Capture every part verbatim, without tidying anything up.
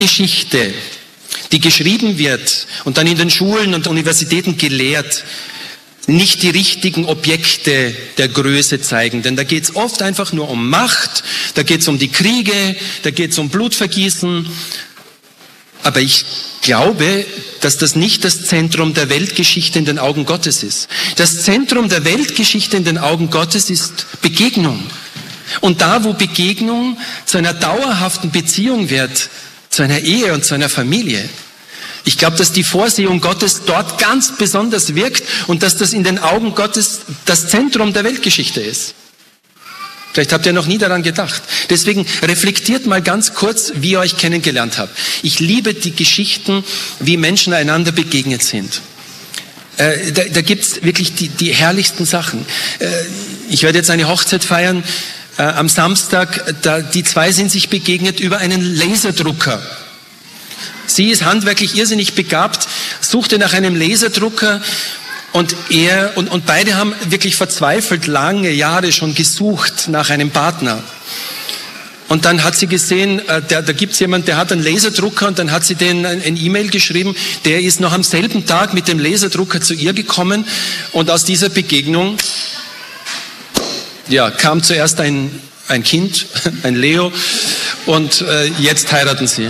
Geschichte, die geschrieben wird und dann in den Schulen und Universitäten gelehrt, nicht die richtigen Objekte der Größe zeigen. Denn da geht es oft einfach nur um Macht, da geht es um die Kriege, da geht es um Blutvergießen. Aber ich glaube, dass das nicht das Zentrum der Weltgeschichte in den Augen Gottes ist. Das Zentrum der Weltgeschichte in den Augen Gottes ist Begegnung. Und da, wo Begegnung zu einer dauerhaften Beziehung wird, zu einer Ehe und zu einer Familie, ich glaube, dass die Vorsehung Gottes dort ganz besonders wirkt und dass das in den Augen Gottes das Zentrum der Weltgeschichte ist. Vielleicht habt ihr noch nie daran gedacht. Deswegen reflektiert mal ganz kurz, wie ihr euch kennengelernt habt. Ich liebe die Geschichten, wie Menschen einander begegnet sind. Äh, da da gibt es wirklich die, die herrlichsten Sachen. Äh, ich werde jetzt eine Hochzeit feiern äh, am Samstag. Da, die zwei sind sich begegnet über einen Laserdrucker. Sie ist handwerklich irrsinnig begabt, suchte nach einem Laserdrucker und er und, und beide haben wirklich verzweifelt lange Jahre schon gesucht nach einem Partner. Und dann hat sie gesehen, äh, der, da gibt's jemand, der hat einen Laserdrucker und dann hat sie den ein, ein E-Mail geschrieben, der ist noch am selben Tag mit dem Laserdrucker zu ihr gekommen und aus dieser Begegnung ja, kam zuerst ein, ein Kind, ein Leo und äh, jetzt heiraten sie.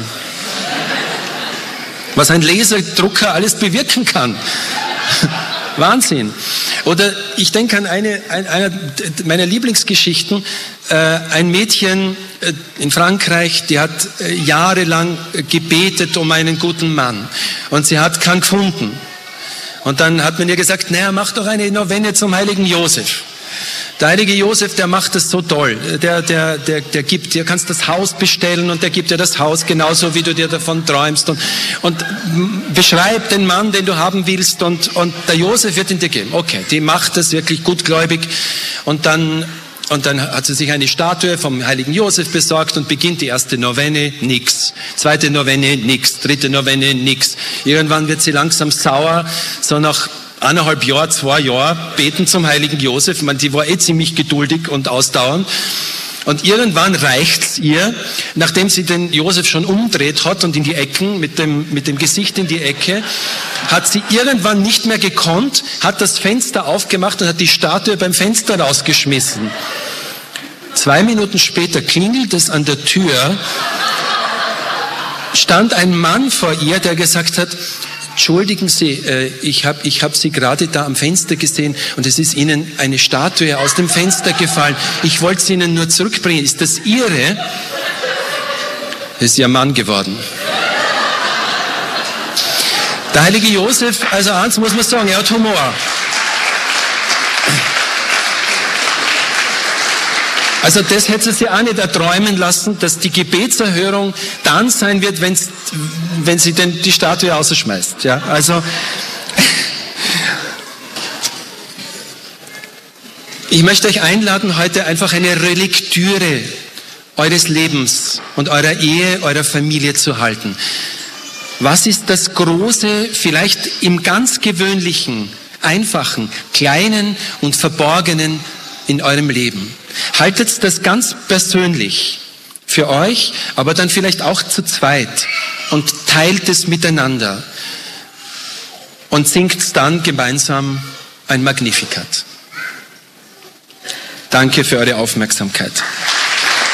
Was ein Laserdrucker alles bewirken kann. Wahnsinn. Oder ich denke an eine, ein, einer meiner Lieblingsgeschichten. Äh, ein Mädchen äh, in Frankreich, die hat äh, jahrelang gebetet um einen guten Mann. Und sie hat keinen gefunden. Und dann hat man ihr gesagt, naja, mach doch eine Novenne zum heiligen Josef. Der heilige Josef, der macht das so toll. Der, der, der, der gibt dir, kannst das Haus bestellen und der gibt dir das Haus genauso, wie du dir davon träumst und, und beschreibt den Mann, den du haben willst und, und der Josef wird ihn dir geben. Okay, die macht das wirklich gutgläubig und dann, und dann hat sie sich eine Statue vom heiligen Josef besorgt und beginnt die erste Novenne, nix. Zweite Novenne, nix. Dritte Novenne, nix. Irgendwann wird sie langsam sauer, so nach eineinhalb Jahr, zwei Jahre beten zum heiligen Josef. Ich meine, die war eh ziemlich geduldig und ausdauernd. Und irgendwann reicht's ihr, nachdem sie den Josef schon umdreht hat und in die Ecken, mit dem, mit dem Gesicht in die Ecke, hat sie irgendwann nicht mehr gekonnt, hat das Fenster aufgemacht und hat die Statue beim Fenster rausgeschmissen. Zwei Minuten später klingelt es an der Tür, stand ein Mann vor ihr, der gesagt hat, entschuldigen Sie, äh, ich habe ich hab Sie gerade da am Fenster gesehen und es ist Ihnen eine Statue aus dem Fenster gefallen. Ich wollte sie Ihnen nur zurückbringen. Ist das Ihre? Das ist Ihr Mann geworden. Der heilige Josef, also eins muss man sagen, er hat Humor. Also das hätte sie auch nicht erträumen lassen, dass die Gebetserhörung dann sein wird, wenn's, wenn sie denn die Statue rausschmeißt. Ja, also ich möchte euch einladen, heute einfach eine Relektüre eures Lebens und eurer Ehe, eurer Familie zu halten. Was ist das Große, vielleicht im ganz gewöhnlichen, einfachen, kleinen und verborgenen in eurem Leben? Haltet das ganz persönlich für euch, aber dann vielleicht auch zu zweit und teilt es miteinander und singt dann gemeinsam ein Magnificat. Danke für eure Aufmerksamkeit.